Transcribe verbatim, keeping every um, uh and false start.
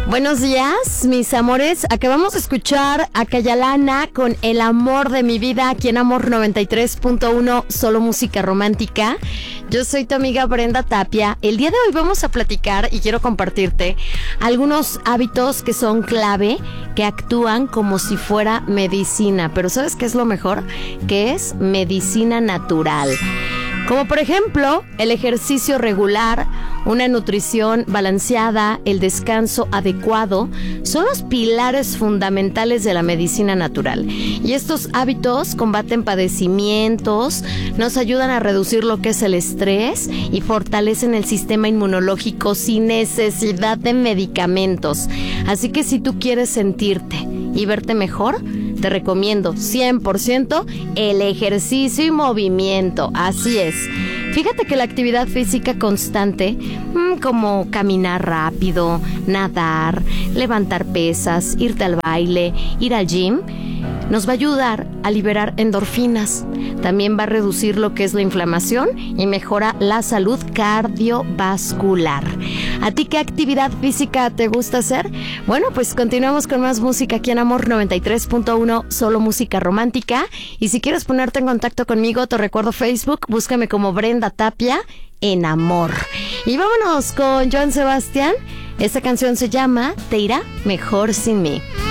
Buenos días, mis amores. Acabamos de escuchar a Cayalana con El amor de mi vida, aquí en Amor noventa y tres punto uno, solo música romántica. Yo soy tu amiga Brenda Tapia. El día de hoy vamos a platicar y quiero compartirte algunos hábitos que son clave, que actúan como si fuera medicina. Pero ¿sabes qué es lo mejor? Que es medicina natural. Como por ejemplo, el ejercicio regular, una nutrición balanceada, el descanso adecuado, son los pilares fundamentales de la medicina natural. Y estos hábitos combaten padecimientos, nos ayudan a reducir lo que es el estrés y fortalecen el sistema inmunológico sin necesidad de medicamentos. Así que si tú quieres sentirte y verte mejor, te recomiendo cien por ciento el ejercicio y movimiento. Así es. Fíjate que la actividad física constante, como caminar rápido, nadar, levantar pesas, irte al baile, ir al gym, nos va a ayudar a liberar endorfinas. También va a reducir lo que es la inflamación y mejora la salud cardiovascular. ¿A ti qué actividad física te gusta hacer? Bueno, pues continuamos con más música aquí en Amor noventa y tres punto uno, solo música romántica. Y si quieres ponerte en contacto conmigo, te recuerdo Facebook, búscame como Brenda Tapia en Amor. Y vámonos con Joan Sebastián. Esta canción se llama Te irá mejor sin mí.